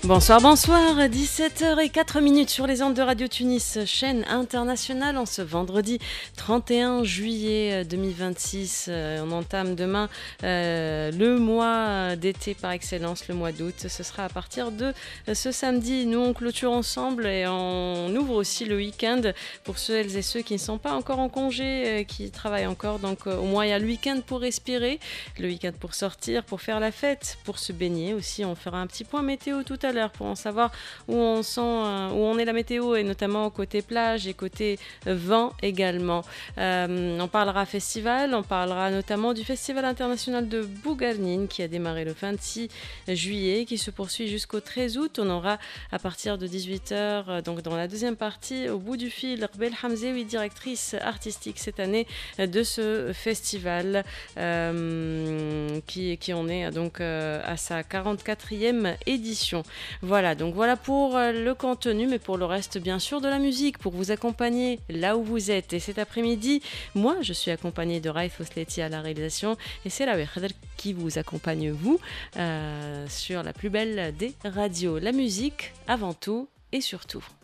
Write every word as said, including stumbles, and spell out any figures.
Bonsoir, bonsoir, dix-sept heures zéro quatre minutes sur les ondes de Radio Tunis, chaîne internationale en ce vendredi trente et un juillet deux mille vingt-six. On entame demain euh, le mois d'été par excellence, le mois d'août. Ce sera à partir de ce samedi. Nous, on clôture ensemble et on ouvre aussi le week-end pour celles et ceux qui ne sont pas encore en congé, qui travaillent encore. Donc au moins, il y a le week-end pour respirer, le week-end pour sortir, pour faire la fête, pour se baigner aussi. On fera un petit point météo tout à l'heure pour en savoir où on sent, euh, où on est la météo, et notamment côté plage et côté vent également. Euh, on parlera festival, on parlera notamment du Festival international de Bougarnine qui a démarré le vingt-six juillet, qui se poursuit jusqu'au treize août. On aura à partir de dix-huit heures, donc dans la deuxième partie, au bout du fil, Rbel Hamzewi, directrice artistique cette année de ce festival, euh, qui, qui en est donc euh, à sa quarante-quatrième édition. Voilà, donc voilà pour le contenu, mais pour le reste, bien sûr, de la musique, pour vous accompagner là où vous êtes. Et cet après-midi, moi, je suis accompagnée de Raif Osleti à la réalisation, et c'est la Khader qui vous accompagne, vous, euh, sur la plus belle des radios. La musique, avant tout et surtout.